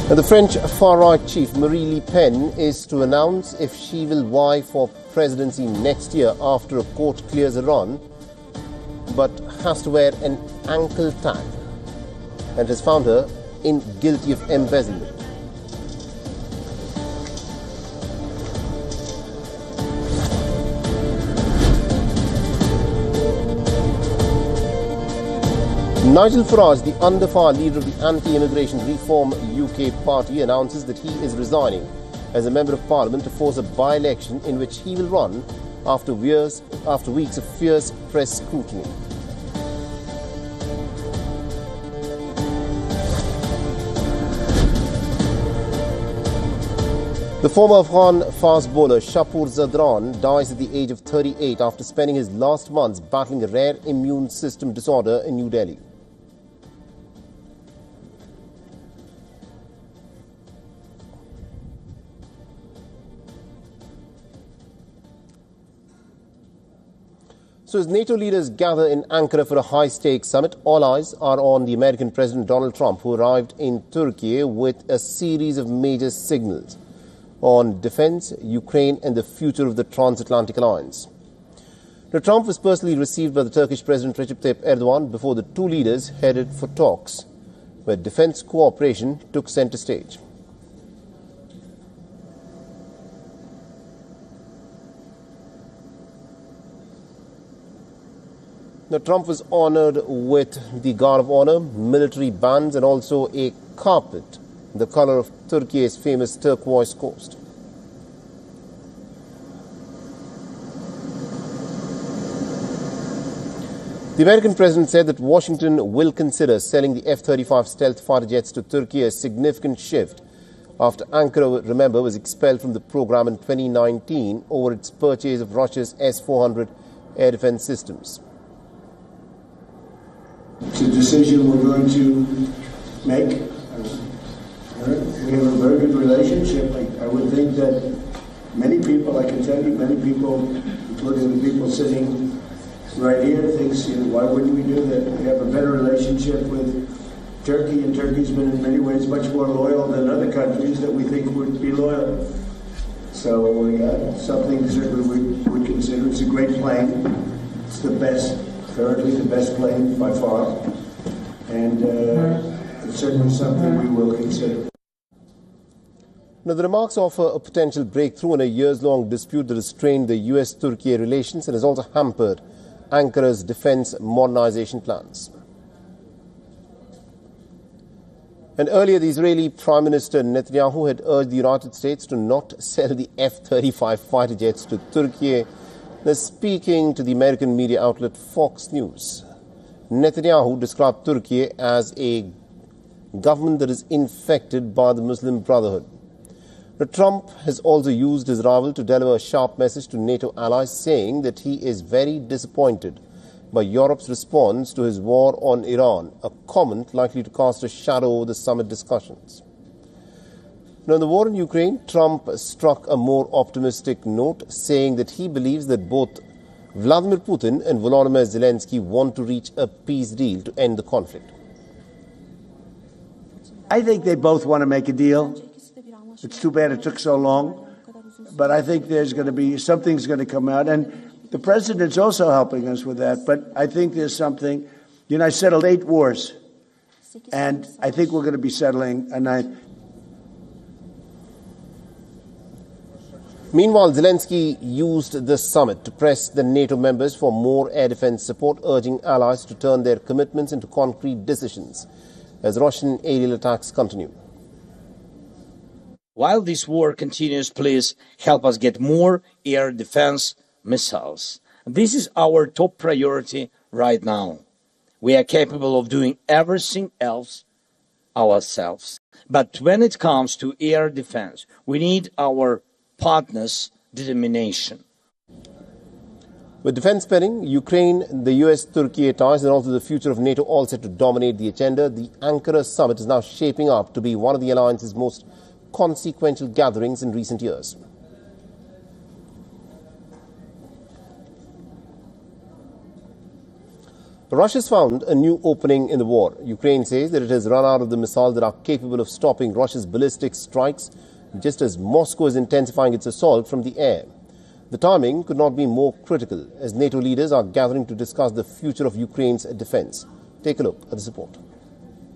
And the French far-right chief Marine Le Pen is to announce if she will vie for presidency next year after a court clears her run, but has to wear an ankle tag and has found her guilty of embezzlement. Nigel Farage, the under-far leader of the anti-immigration Reform UK party, announces that he is resigning as a member of parliament to force a by-election in which he will run after weeks of fierce press scrutiny. The former Afghan fast bowler Shapur Zadran dies at the age of 38 after spending his last months battling a rare immune system disorder in New Delhi. So as NATO leaders gather in Ankara for a high-stakes summit, all eyes are on the American President Donald Trump, who arrived in Turkey with a series of major signals on defense, Ukraine and the future of the transatlantic alliance. Now, Trump was personally received by the Turkish President Recep Tayyip Erdogan before the two leaders headed for talks, where defense cooperation took center stage. Now, Trump was honored with the Guard of Honor, military bands and also a carpet, the color of Turkey's famous turquoise coast. The American president said that Washington will consider selling the F-35 stealth fighter jets to Turkey, a significant shift after Ankara, remember, was expelled from the program in 2019 over its purchase of Russia's S-400 air defense systems. It's a decision we're going to make. We have a very good relationship. I would think that many people, I can tell you, many people, including the people sitting right here, thinks, why wouldn't we do that? We have a better relationship with Turkey, and Turkey's been in many ways much more loyal than other countries that we think would be loyal. So something certainly we would consider. It's a great plane. It's the best. Currently the best plane by far, and it's certainly something we will consider. Now, the remarks offer a potential breakthrough in a years-long dispute that has strained the US-Turkey relations and has also hampered Ankara's defense modernization plans. And earlier, the Israeli Prime Minister Netanyahu had urged the United States to not sell the F-35 fighter jets to Turkey. Now, speaking to the American media outlet Fox News, Netanyahu described Turkey as a government that is infected by the Muslim Brotherhood. Now, Trump has also used his arrival to deliver a sharp message to NATO allies, saying that he is very disappointed by Europe's response to his war on Iran, a comment likely to cast a shadow over the summit discussions. Now, in the war in Ukraine, Trump struck a more optimistic note, saying that he believes that both Vladimir Putin and Volodymyr Zelensky want to reach a peace deal to end the conflict. I think they both want to make a deal. It's too bad it took so long, but I think there's going to be something's going to come out, and the president's also helping us with that. But I think there's something. I settled 8 wars, and I think we're going to be settling a 9th. Meanwhile, Zelensky used the summit to press the NATO members for more air defense support, urging allies to turn their commitments into concrete decisions as Russian aerial attacks continue. While this war continues, please help us get more air defense missiles. This is our top priority right now. We are capable of doing everything else ourselves. But when it comes to air defense, we need our partners' determination. With defense spending, Ukraine, the US-Turkey ties and also the future of NATO all set to dominate the agenda, the Ankara summit is now shaping up to be one of the alliance's most consequential gatherings in recent years. Russia's found a new opening in the war. Ukraine says that it has run out of the missiles that are capable of stopping Russia's ballistic strikes, just as Moscow is intensifying its assault from the air. The timing could not be more critical as NATO leaders are gathering to discuss the future of Ukraine's defense. Take a look at this report.